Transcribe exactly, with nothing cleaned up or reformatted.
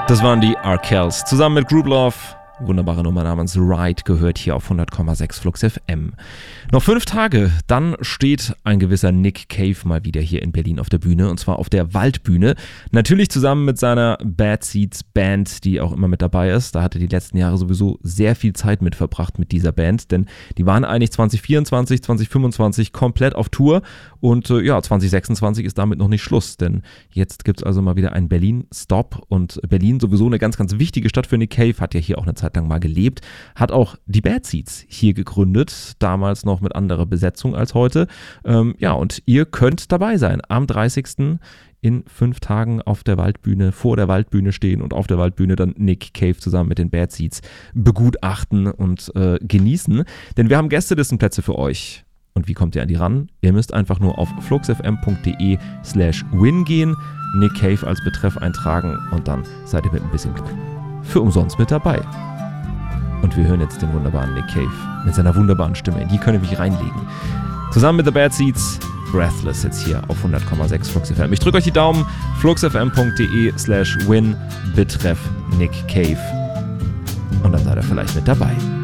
Das waren die Arkells zusammen mit Group Love. Wunderbare Nummer namens Ride gehört hier auf hundert Komma sechs Flux F M. Noch fünf Tage, dann steht ein gewisser Nick Cave mal wieder hier in Berlin auf der Bühne, und zwar auf der Waldbühne. Natürlich zusammen mit seiner Bad Seeds Band, die auch immer mit dabei ist. Da hat er die letzten Jahre sowieso sehr viel Zeit mit verbracht mit dieser Band, denn die waren eigentlich zwanzig vierundzwanzig, zwanzig fünfundzwanzig komplett auf Tour, und äh, ja, zwanzig sechsundzwanzig ist damit noch nicht Schluss, denn jetzt gibt es also mal wieder einen Berlin-Stop, und Berlin sowieso eine ganz, ganz wichtige Stadt für Nick Cave, hat ja hier auch eine Zeit lang mal gelebt, hat auch die Bad Seeds hier gegründet, damals noch mit anderer Besetzung als heute. Ähm, ja, und ihr könnt dabei sein, am dreißigsten in fünf Tagen auf der Waldbühne, vor der Waldbühne stehen und auf der Waldbühne dann Nick Cave zusammen mit den Bad Seeds begutachten und äh, genießen, denn wir haben Gästelistenplätze für euch. Und wie kommt ihr an die ran? Ihr müsst einfach nur auf fluxfm.de slash win gehen, Nick Cave als Betreff eintragen, und dann seid ihr mit ein bisschen Glück für umsonst mit dabei. Und wir hören jetzt den wunderbaren Nick Cave mit seiner wunderbaren Stimme. In die könnt ihr mich reinlegen. Zusammen mit The Bad Seeds, Breathless jetzt hier auf hundert Komma sechs Flux F M. Ich drücke euch die Daumen. fluxfm.de slash win, Betreff Nick Cave. Und dann seid ihr vielleicht mit dabei.